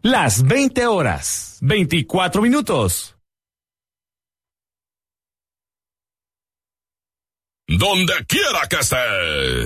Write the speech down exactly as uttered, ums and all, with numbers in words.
Las veinte horas, veinticuatro minutos. Donde quiera que estés.